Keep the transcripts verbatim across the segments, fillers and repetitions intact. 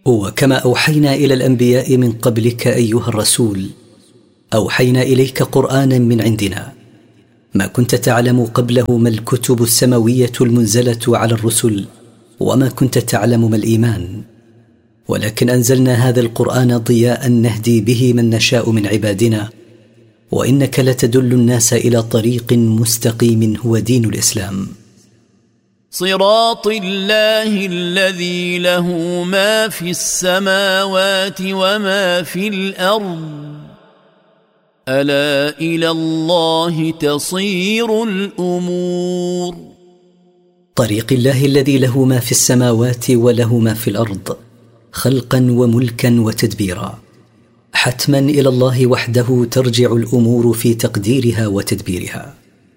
هو كما أوحينا إلى الأنبياء من قبلك أيها الرسول أوحينا إليك قرآنا من عندنا ما كنت تعلم قبله ما الكتب السماوية المنزلة على الرسل وما كنت تعلم ما الإيمان، ولكن أنزلنا هذا القرآن ضياء نهدي به من نشاء من عبادنا، وإنك لتدل الناس إلى طريق مستقيم هو دين الإسلام. صراط الله الذي له ما في السماوات وما في الأرض ألا إلى الله تصير الأمور. طريق الله الذي له ما في السماوات وله ما في الأرض خلقا وملكا وتدبيرا، حتما إلى الله وحده ترجع الأمور في تقديرها وتدبيرها.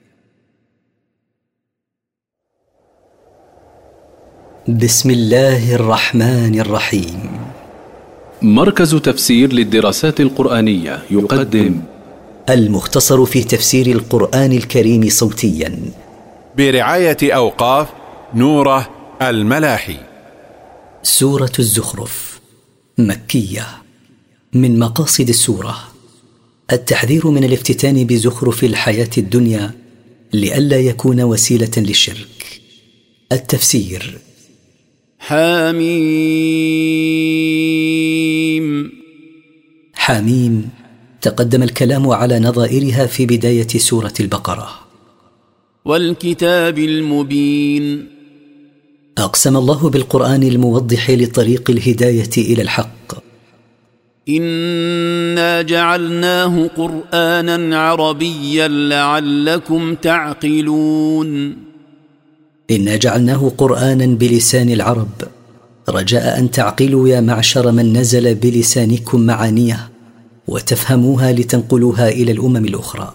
بسم الله الرحمن الرحيم. مركز تفسير للدراسات القرآنية يقدم المختصر في تفسير القرآن الكريم صوتيا برعاية أوقاف نوره الملاحي. سورة الزخرف مكية. من مقاصد السورة التحذير من الافتتان بزخرف الحياة الدنيا لئلا يكون وسيلة للشرك. التفسير. حميم. حميم تقدم الكلام على نظائرها في بداية سورة البقرة. والكتاب المبين. أقسم الله بالقرآن الموضح لطريق الهداية إلى الحق. إنا جعلناه قرآنا عربيا لعلكم تعقلون. إنا جعلناه قرآنا بلسان العرب رجاء أن تعقلوا يا معشر من نزل بلسانكم معانيه وتفهموها لتنقلوها إلى الأمم الأخرى.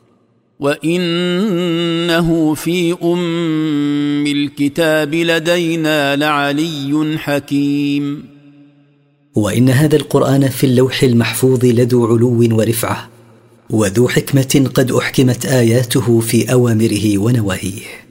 وإنه في أم الكتاب لدينا لعلي حكيم. وإن هذا القرآن في اللوح المحفوظ لذو علو ورفعة وذو حكمة قد أحكمت آياته في أوامره ونواهيه.